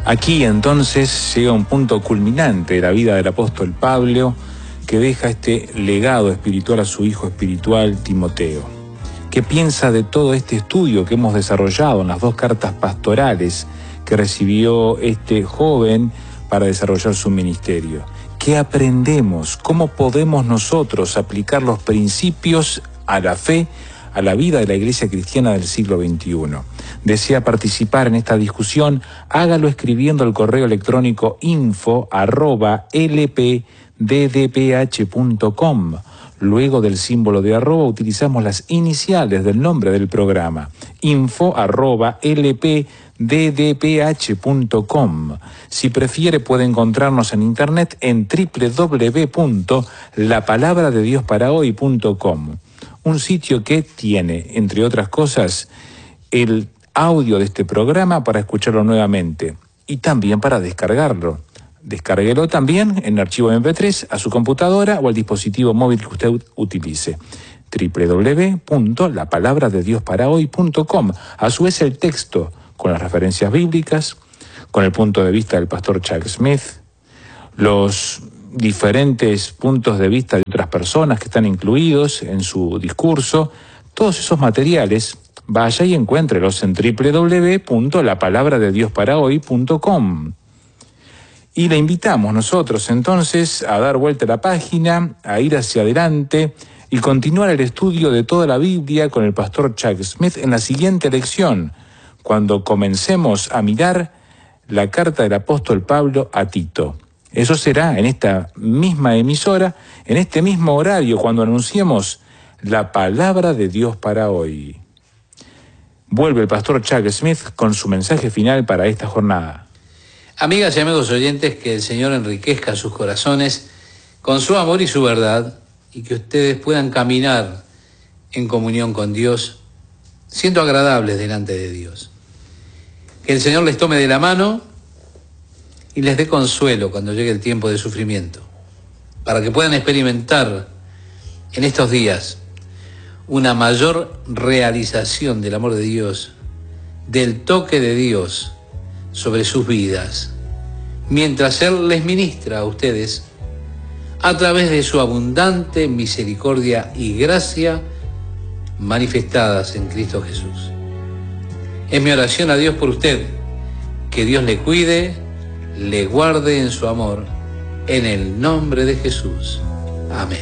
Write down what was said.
Aquí entonces llega un punto culminante de la vida del apóstol Pablo, que deja este legado espiritual a su hijo espiritual Timoteo. ¿Qué piensa de todo este estudio que hemos desarrollado en las 2 cartas pastorales que recibió este joven para desarrollar su ministerio? ¿Qué aprendemos? ¿Cómo podemos nosotros aplicar los principios a la fe, a la vida de la Iglesia cristiana del siglo XXI? ¿Desea participar en esta discusión? Hágalo escribiendo al correo electrónico info@lpddph.com. Luego del símbolo de arroba utilizamos las iniciales del nombre del programa, info@lpddph.com. Si prefiere puede encontrarnos en internet en www.lapalabradeDiosParaHoy.com, un sitio que tiene, entre otras cosas, el audio de este programa para escucharlo nuevamente y también para descargarlo. Descárguelo también en archivo MP3 a su computadora o al dispositivo móvil que usted utilice. www.lapalabradeDiosParaHoy.com. A su vez el texto con las referencias bíblicas, con el punto de vista del pastor Chuck Smith, los diferentes puntos de vista de otras personas que están incluidos en su discurso, todos esos materiales, vaya y encuéntrelos en www.lapalabradeDiosParaHoy.com. Y le invitamos nosotros entonces a dar vuelta a la página, a ir hacia adelante y continuar el estudio de toda la Biblia con el pastor Chuck Smith en la siguiente lección, cuando comencemos a mirar la carta del apóstol Pablo a Tito. Eso será en esta misma emisora, en este mismo horario, cuando anunciemos la palabra de Dios para hoy. Vuelve el pastor Chuck Smith con su mensaje final para esta jornada. Amigas y amigos oyentes, que el Señor enriquezca sus corazones con su amor y su verdad, y que ustedes puedan caminar en comunión con Dios, siendo agradables delante de Dios. Que el Señor les tome de la mano y les dé consuelo cuando llegue el tiempo de sufrimiento, para que puedan experimentar en estos días una mayor realización del amor de Dios, del toque de Dios sobre sus vidas, mientras Él les ministra a ustedes a través de su abundante misericordia y gracia manifestadas en Cristo Jesús. Es mi oración a Dios por usted, que Dios le cuide, le guarde en su amor, en el nombre de Jesús. Amén.